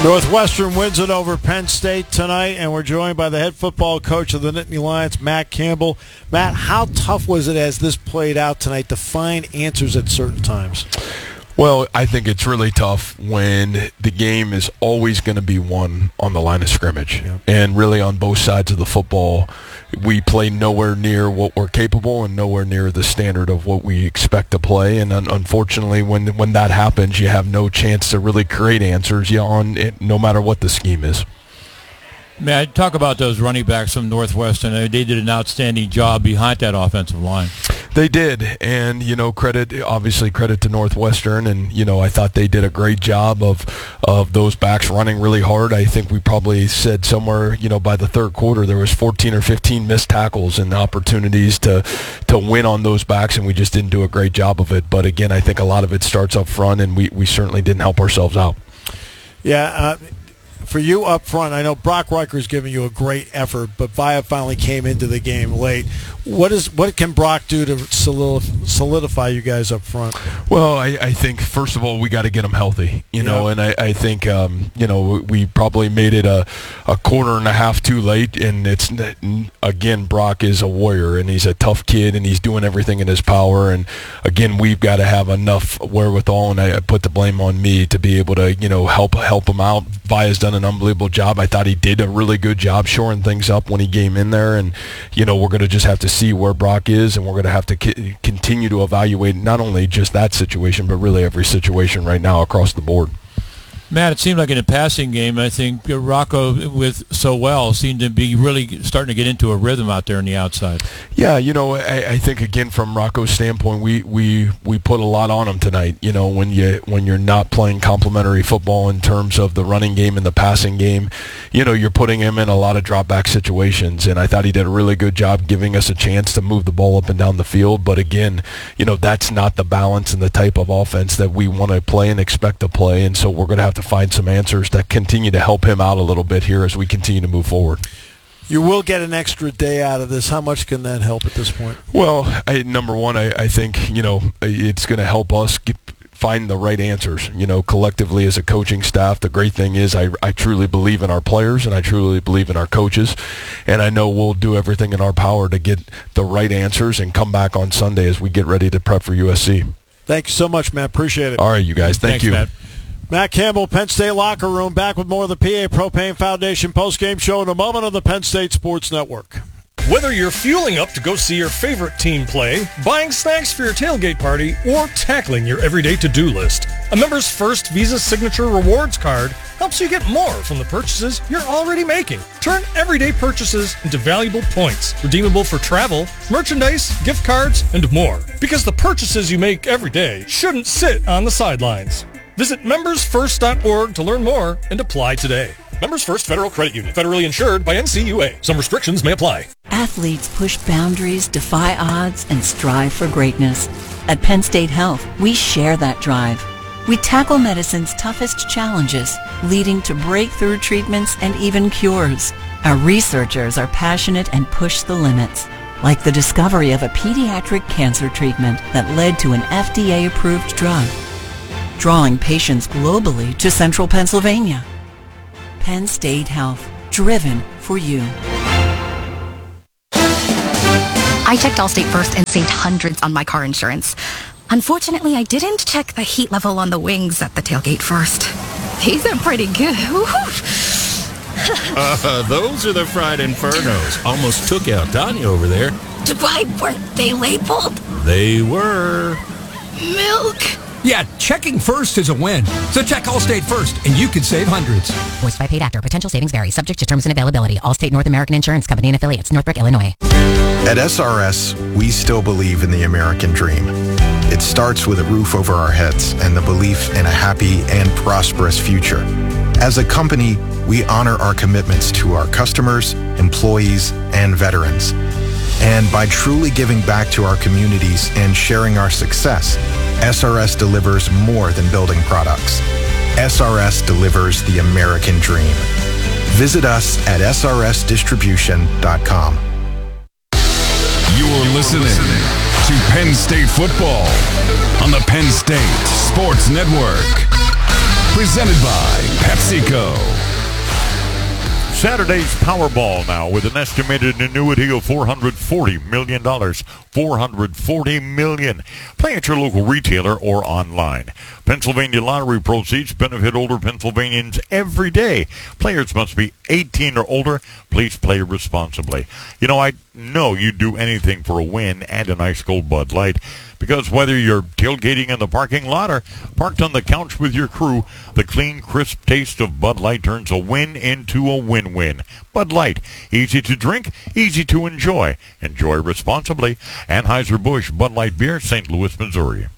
Northwestern wins it over Penn State tonight, and we're joined by the head football coach of the Nittany Lions, Matt Campbell. Matt, how tough was it as this played out tonight to find answers at certain times? Well, I think it's really tough when the game is always going to be won on the line of scrimmage. Yeah. And really on both sides of the football, we play nowhere near what we're capable and nowhere near the standard of what we expect to play. And unfortunately, when that happens, you have no chance to really create answers on it, no matter what the scheme is. Matt, talk about those running backs from Northwestern. They did an outstanding job behind that offensive line. They did, and credit to Northwestern, and I thought they did a great job of those backs running really hard. I think we probably said somewhere by the third quarter there was 14 or 15 missed tackles and opportunities to win on those backs, and we just didn't do a great job of it. But again, I think a lot of it starts up front, and we certainly didn't help ourselves out. Yeah. For you up front, I know Brock Reicher's giving you a great effort, but Via finally came into the game late. What can Brock do to solidify you guys up front? Well, I think, first of all, we got to get him healthy, and I think, we probably made it a quarter and a half too late, and again, Brock is a warrior, and he's a tough kid, and he's doing everything in his power, and again, we've got to have enough wherewithal, and I put the blame on me to be able to, help him out. Via's done an unbelievable job. I thought he did a really good job shoring things up when he came in there, and we're going to just have to see where Brock is, and we're going to have to continue to evaluate not only just that situation, but really every situation right now across the board. Matt, it seemed like in a passing game, I think Rocco with Sowell seemed to be really starting to get into a rhythm out there on the outside. Yeah, I think again from Rocco's standpoint, we put a lot on him tonight. When you're not playing complementary football in terms of the running game and the passing game, you're putting him in a lot of drop back situations, and I thought he did a really good job giving us a chance to move the ball up and down the field. But again, that's not the balance and the type of offense that we want to play and expect to play, and so we're going to have to find some answers that continue to help him out a little bit here as we continue to move forward. You will get an extra day out of this. How much can that help at this point? Well, number one, I think it's going to help us find the right answers, collectively as a coaching staff. The great thing is I truly believe in our players, and I truly believe in our coaches, and I know we'll do everything in our power to get the right answers and come back on Sunday as we get ready to prep for USC. Thank you so much, Matt. Appreciate it. All right, you guys. Thanks, you. Matt. Matt Campbell, Penn State Locker Room, back with more of the PA Propane Foundation postgame show in a moment on the Penn State Sports Network. Whether you're fueling up to go see your favorite team play, buying snacks for your tailgate party, or tackling your everyday to-do list, a Members First Visa Signature Rewards card helps you get more from the purchases you're already making. Turn everyday purchases into valuable points, redeemable for travel, merchandise, gift cards, and more. Because the purchases you make every day shouldn't sit on the sidelines. Visit membersfirst.org to learn more and apply today. Members First Federal Credit Union. Federally insured by NCUA. Some restrictions may apply. Athletes push boundaries, defy odds, and strive for greatness. At Penn State Health, we share that drive. We tackle medicine's toughest challenges, leading to breakthrough treatments and even cures. Our researchers are passionate and push the limits, like the discovery of a pediatric cancer treatment that led to an FDA-approved drug, drawing patients globally to central Pennsylvania. Penn State Health, driven for you. I checked Allstate first and saved hundreds on my car insurance. Unfortunately, I didn't check the heat level on the wings at the tailgate first. These are pretty good. Those are the fried infernos. Almost took out Tanya over there. Why weren't they labeled? They were. Milk. Yeah, checking first is a win. So check Allstate first, and you could save hundreds. Voiced by paid actor. Potential savings vary. Subject to terms and availability. Allstate North American Insurance Company and affiliates. Northbrook, Illinois. At SRS, we still believe in the American dream. It starts with a roof over our heads and the belief in a happy and prosperous future. As a company, we honor our commitments to our customers, employees, and veterans. And by truly giving back to our communities and sharing our success, SRS delivers more than building products. SRS delivers the American dream. Visit us at srsdistribution.com. You're listening to Penn State football on the Penn State Sports Network. Presented by PepsiCo. Saturday's Powerball now with an estimated annuity of $440 million. $440 million. Play at your local retailer or online. Pennsylvania Lottery proceeds benefit older Pennsylvanians every day. Players must be 18 or older. Please play responsibly. You know, I know you'd do anything for a win and a nice cold Bud Light. Because whether you're tailgating in the parking lot or parked on the couch with your crew, the clean, crisp taste of Bud Light turns a win into a win-win. Bud Light, easy to drink, easy to enjoy. Enjoy responsibly. Anheuser-Busch Bud Light Beer, St. Louis, Missouri.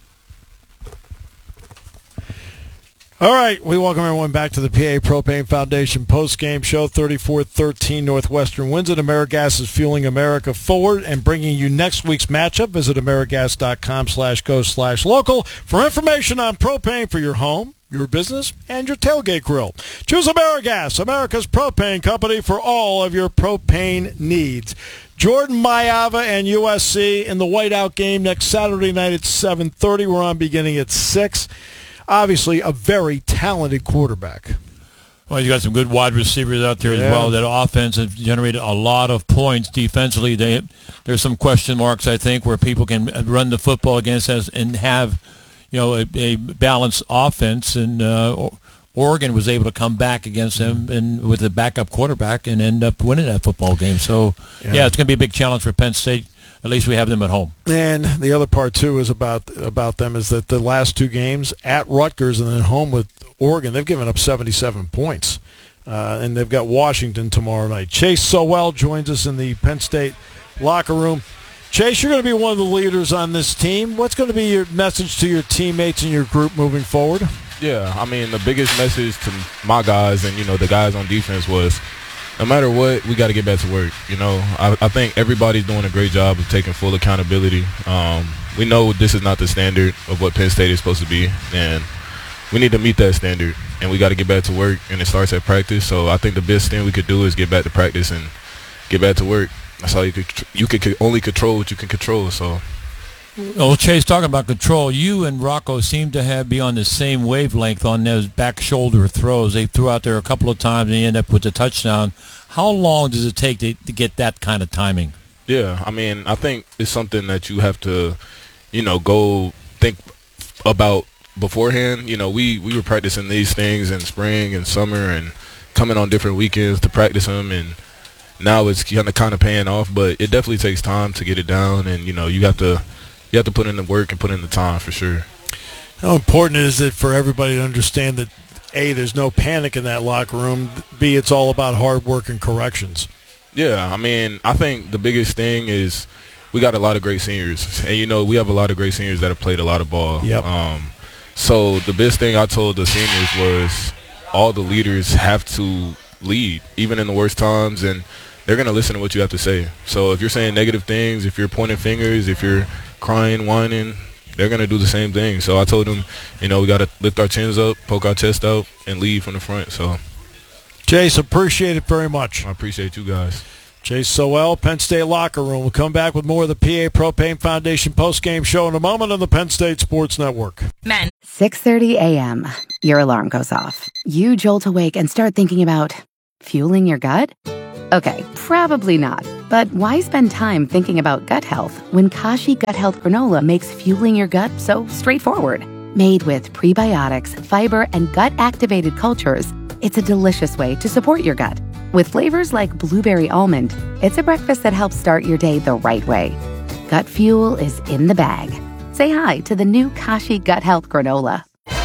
All right, we welcome everyone back to the PA Propane Foundation post-game show. 3413 Northwestern wins it. AmeriGas is fueling America forward and bringing you next week's matchup. Visit AmeriGas.com/go/local for information on propane for your home, your business, and your tailgate grill. Choose AmeriGas, America's propane company for all of your propane needs. Jordan Mayava and USC in the whiteout game next Saturday night at 7:30. We're on beginning at 6. Obviously, a very talented quarterback. Well, you got some good wide receivers out there as well. That offense has generated a lot of points defensively. There's some question marks, I think, where people can run the football against us and have, a balanced offense. And Oregon was able to come back against them and with a backup quarterback and end up winning that football game. So, it's going to be a big challenge for Penn State. At least we have them at home. And the other part, too, is about them is that the last two games at Rutgers and then home with Oregon, they've given up 77 points. And they've got Washington tomorrow night. Chase Sowell joins us in the Penn State locker room. Chase, you're going to be one of the leaders on this team. What's going to be your message to your teammates and your group moving forward? Yeah, I mean, the biggest message to my guys and, the guys on defense was, no matter what, we got to get back to work. I think everybody's doing a great job of taking full accountability. We know this is not the standard of what Penn State is supposed to be, and we need to meet that standard, and we got to get back to work, and it starts at practice. So I think the best thing we could do is get back to practice and get back to work. That's all you could only control what you can control. So. Well, Chase, talking about control, you and Rocco seem to be on the same wavelength on those back shoulder throws. They threw out there a couple of times and they end up with a touchdown. How long does it take to get that kind of timing? Yeah, I mean, I think it's something that you have to, go think about beforehand. We were practicing these things in spring and summer and coming on different weekends to practice them, and now it's kind of paying off. But it definitely takes time to get it down, and, you have to put in the work and put in the time for sure. How important is it for everybody to understand that, A, there's no panic in that locker room, B, it's all about hard work and corrections? Yeah, I mean, I think the biggest thing is we got a lot of great seniors. And, we have a lot of great seniors that have played a lot of ball. Yep. So the best thing I told the seniors was all the leaders have to lead, even in the worst times, and they're going to listen to what you have to say. So if you're saying negative things, if you're pointing fingers, if you're crying, whining, they're going to do the same thing. So I told them, we got to lift our chins up, poke our chest out, and lead from the front. So, Chase, appreciate it very much. I appreciate you guys. Chase Sowell, Penn State locker room. We'll come back with more of the PA Propane Foundation postgame show in a moment on the Penn State Sports Network. Men. 6:30 a.m. Your alarm goes off. You jolt awake and start thinking about fueling your gut? Okay, probably not. But why spend time thinking about gut health when Kashi Gut Health Granola makes fueling your gut so straightforward? Made with prebiotics, fiber, and gut-activated cultures, it's a delicious way to support your gut. With flavors like blueberry almond, it's a breakfast that helps start your day the right way. Gut fuel is in the bag. Say hi to the new Kashi Gut Health Granola.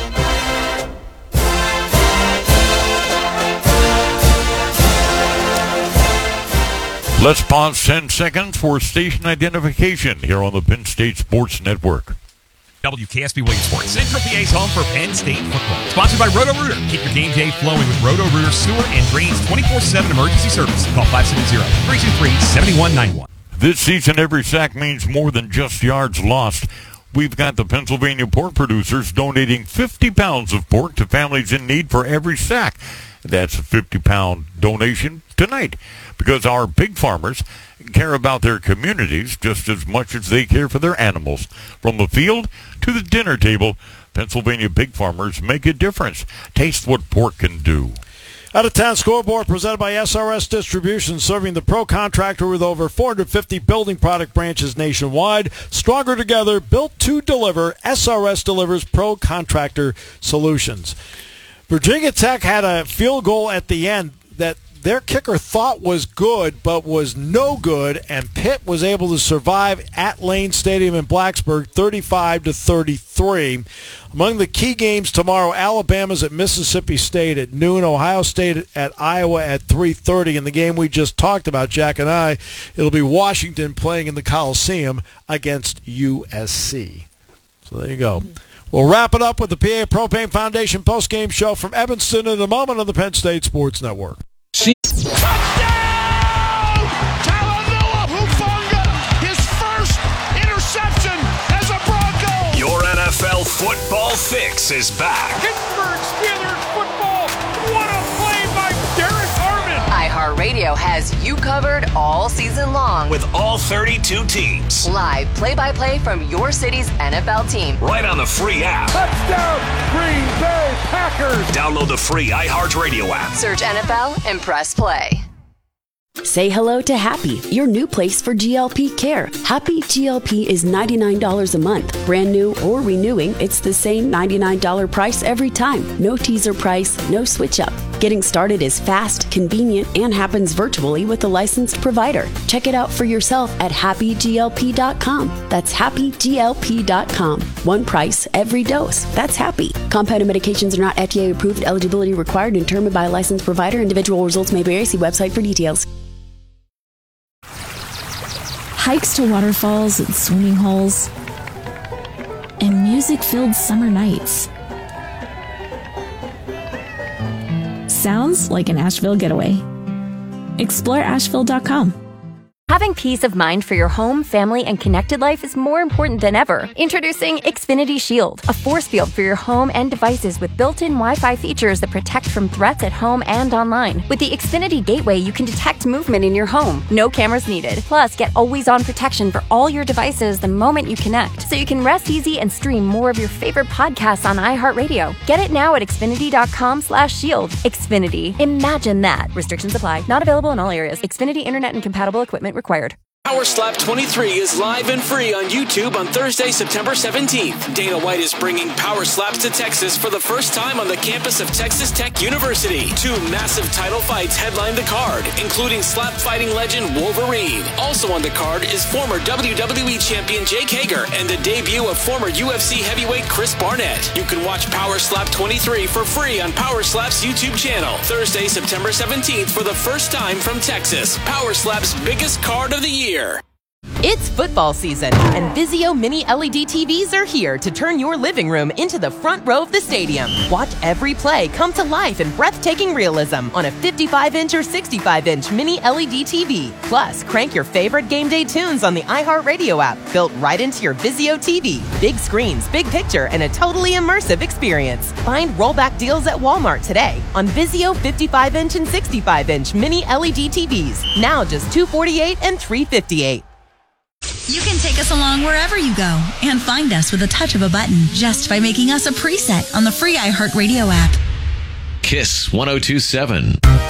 Let's pause 10 seconds for station identification here on the Penn State Sports Network. WKSB Williamsport, Central PA's home for Penn State football. Sponsored by Roto-Rooter. Keep your game day flowing with Roto-Rooter sewer and drains 24/7 emergency service. Call 570-323-7191. This season, every sack means more than just yards lost. We've got the Pennsylvania pork producers donating 50 pounds of pork to families in need for every sack. That's a 50-pound donation tonight, because our pig farmers care about their communities just as much as they care for their animals. From the field to the dinner table, Pennsylvania pig farmers make a difference. Taste what pork can do. Out-of-town scoreboard presented by SRS Distribution, serving the pro contractor with over 450 building product branches nationwide. Stronger together, built to deliver. SRS delivers pro contractor solutions. Virginia Tech had a field goal at the end that their kicker thought was good, but was no good, and Pitt was able to survive at Lane Stadium in Blacksburg, 35-33. Among the key games tomorrow, Alabama's at Mississippi State at noon, Ohio State at Iowa at 3:30. In the game we just talked about, Jack and I, it'll be Washington playing in the Coliseum against USC. So there you go. We'll wrap it up with the PA Propane Foundation postgame show from Evanston in a moment on the Penn State Sports Network. Touchdown! Talanoa Hufanga, his first interception as a Bronco. Your NFL football fix is back. Pittsburgh Steelers football. What a play by Derek Harmon. iHeartRadio has you covered all season long With all 32 teams. Live play-by-play from your city's NFL team. Right on the free app. Touchdown, Green Bay Packers. Download the free iHeartRadio app. Search NFL and press play. Say hello to Happy, your new place for GLP care. Happy GLP is $99 a month. Brand new or renewing, it's the same $99 price every time. No teaser price, no switch up. Getting started is fast, convenient, and happens virtually with a licensed provider. Check it out for yourself at happyglp.com. That's happyglp.com. One price, every dose. That's Happy. Compounded medications are not FDA approved. Eligibility required and determined by a licensed provider. Individual results may vary. See website for details. Hikes to waterfalls and swimming holes, and music-filled summer nights. Sounds like an Asheville getaway. Explore Asheville.com. Having peace of mind for your home, family, and connected life is more important than ever. Introducing Xfinity Shield, a force field for your home and devices with built-in Wi-Fi features that protect from threats at home and online. With the Xfinity Gateway, you can detect movement in your home. No cameras needed. Plus, get always-on protection for all your devices the moment you connect, so you can rest easy and stream more of your favorite podcasts on iHeartRadio. Get it now at Xfinity.com/shield. Xfinity. Imagine that. Restrictions apply. Not available in all areas. Xfinity Internet and compatible equipment required. Power Slap 23 is live and free on YouTube on Thursday, September 17th. Dana White is bringing Power Slaps to Texas for the first time on the campus of Texas Tech University. 2 massive title fights headline the card, including slap fighting legend Wolverine. Also on the card is former WWE champion Jake Hager and the debut of former UFC heavyweight Chris Barnett. You can watch Power Slap 23 for free on Power Slap's YouTube channel. Thursday, September 17th for the first time from Texas. Power Slap's biggest card of the year. It's football season, and Vizio Mini LED TVs are here to turn your living room into the front row of the stadium. Watch every play come to life in breathtaking realism on a 55-inch or 65-inch Mini LED TV. Plus, crank your favorite game day tunes on the iHeartRadio app, built right into your Vizio TV. Big screens, big picture, and a totally immersive experience. Find rollback deals at Walmart today on Vizio 55-inch and 65-inch Mini LED TVs. Now just $248 and $358. You can take us along wherever you go and find us with a touch of a button just by making us a preset on the free iHeartRadio app. Kiss 102.7.